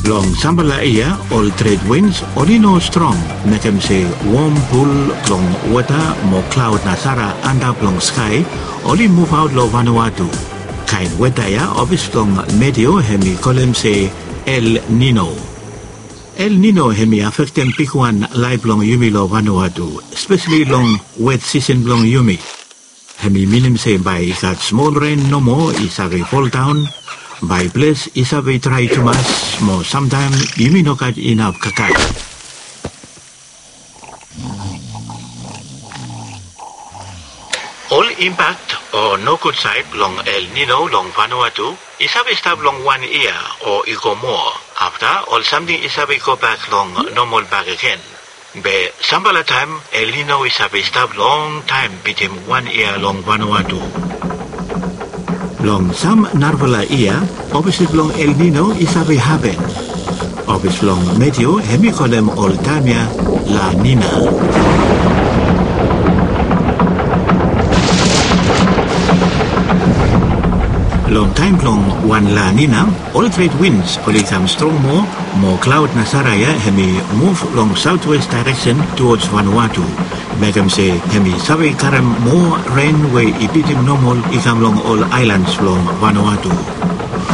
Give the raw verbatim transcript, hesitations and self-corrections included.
Long Sambala ia, all trade winds, olino strong, make him say warm pool, long water, more cloud nasara, and up long sky, only move out lo Vanuatu. Kind weather ya, obvious long medio, hemi column say El Nino. El Nino hemi affect them pikuan live long yumi lo Vanuatu, especially long wet season long yumi. Hemi minim say by that small rain no more, is a fall down. By place is a try to mass, more sometime yumi no kat enough kakai. All impact or no good side long El Nino long Vanuatu is a stop long one year or it go more. After all something is a go back long normal back again. Be Sambala time El Nino is a stop long time between one year long Vanuatu. Long some Narvala ia, opposite long El Nino is a happen. Opposite long medio hemicolem Oltamia La Nina. Long time long one La Nina, all trade winds, only come strong more, more cloud Nasaraya hemi move long southwest direction towards Vanuatu. Make them say hemi sabi karam more rain way ipitim normal ikam long all islands long Vanuatu.